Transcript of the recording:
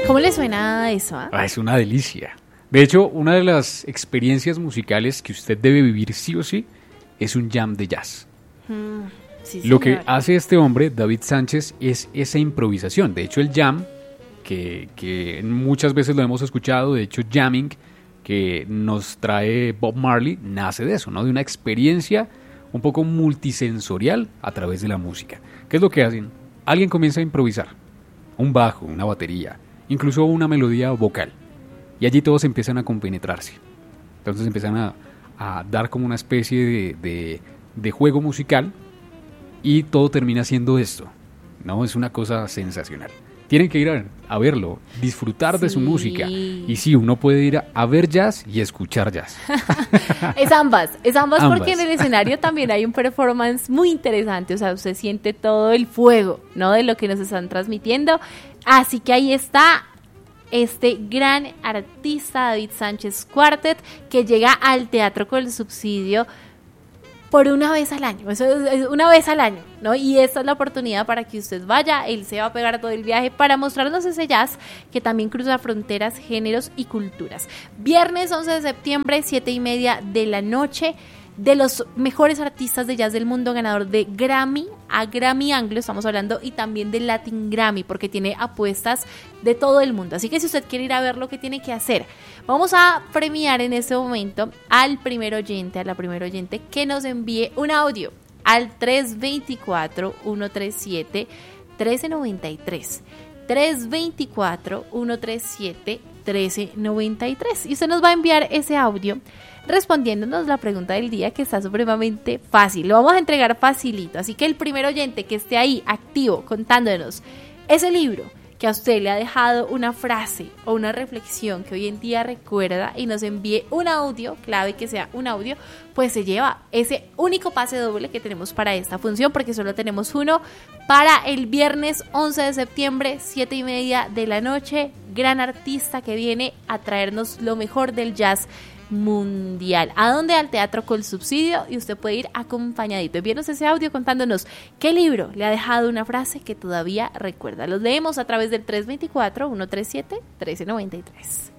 ¿Cómo le suena eso? Es una delicia. De hecho, una de las experiencias musicales que usted debe vivir sí o sí es un jam de jazz. Sí, Lo que señor. hace este hombre, David Sánchez, es esa improvisación. De hecho, el jam, que muchas veces lo hemos escuchado, de hecho, jamming, que nos trae Bob Marley, nace de eso, ¿no? De una experiencia un poco multisensorial a través de la música. ¿Qué es lo que hacen? Alguien comienza a improvisar, un bajo, una batería, incluso una melodía vocal, y allí todos empiezan a compenetrarse. Entonces empiezan a dar como una especie de juego musical, y todo termina siendo esto, ¿no? Es una cosa sensacional. Tienen que ir a verlo, disfrutar de su música. Y sí, uno puede ir a ver jazz y escuchar jazz. Es ambas porque en el escenario también hay un performance muy interesante, o sea, usted siente todo el fuego, ¿no? De lo que nos están transmitiendo. Así que ahí está este gran artista David Sánchez Quartet, que llega al Teatro Colsubsidio por una vez al año, eso es una vez al año, ¿no? Y esta es la oportunidad para que usted vaya, él se va a pegar todo el viaje para mostrarnos ese jazz que también cruza fronteras, géneros y culturas. Viernes 11 de septiembre, 7:30 de la noche, de los mejores artistas de jazz del mundo, ganador de Grammy, a Grammy Anglo estamos hablando, y también de Latin Grammy, porque tiene apuestas de todo el mundo. Así que si usted quiere ir a ver, lo que tiene que hacer, vamos a premiar en este momento al primer oyente, a la primera oyente que nos envíe un audio al 324-137-1393. 324-137-1393. Y usted nos va a enviar ese audio respondiéndonos la pregunta del día, que está supremamente fácil. Lo vamos a entregar facilito. Así que el primer oyente que esté ahí activo contándonos ese libro que a usted le ha dejado una frase o una reflexión que hoy en día recuerda y nos envíe un audio, clave que sea un audio, pues se lleva ese único pase doble que tenemos para esta función, porque solo tenemos uno para el viernes 11 de septiembre, 7:30 de la noche. Gran artista que viene a traernos lo mejor del jazz mundial. ¿A dónde? Al Teatro Colsubsidio, y usted puede ir acompañadito. Envíenos ese audio contándonos qué libro le ha dejado una frase que todavía recuerda. Los leemos a través del 324-137-1393.